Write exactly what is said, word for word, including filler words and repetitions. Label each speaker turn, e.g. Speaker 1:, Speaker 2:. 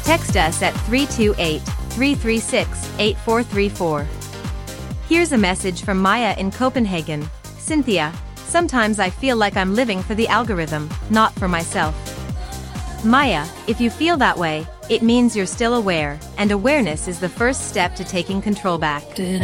Speaker 1: Text us at three two eight, three three six, eight four three four. Here's a message from Maya in Copenhagen. Cynthia, sometimes I feel like I'm living for the algorithm, not for myself. Maya, if you feel that way, it means you're still aware, and awareness is the first step to taking control back.
Speaker 2: Did